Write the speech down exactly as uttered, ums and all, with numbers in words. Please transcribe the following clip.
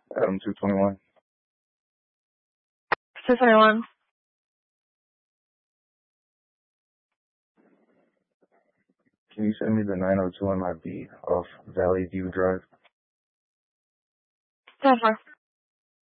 Adam two twenty-one. two twenty-one. Can you send me the nine oh two on my beat off Valley View Drive? ten four.